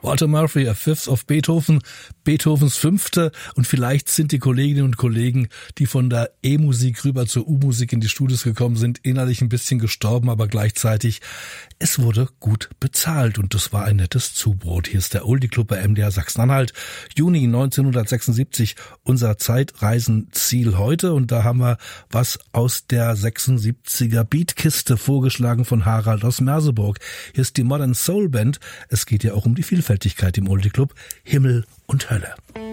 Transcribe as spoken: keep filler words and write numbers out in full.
Walter Murphy, A Fifth of Beethoven, Beethovens Fünfte, und vielleicht sind die Kolleginnen und Kollegen, die von der E-Musik rüber zur U-Musik in die Studios gekommen sind, innerlich ein bisschen gestorben, aber gleichzeitig, es wurde gut bezahlt und das war ein nettes Zubrot. Hier ist der Oldie Club bei M D R Sachsen-Anhalt, Juni neunzehnhundertsechsundsiebzig, unser Zeitreisenziel heute, und da haben wir was aus der sechsundsiebziger Beatkiste vorgeschlagen von Harald aus Merseburg. Hier ist die Modern Soul Band. Es geht ja auch um die Vielfältigkeit im Oldie Club, Himmel und Hölle.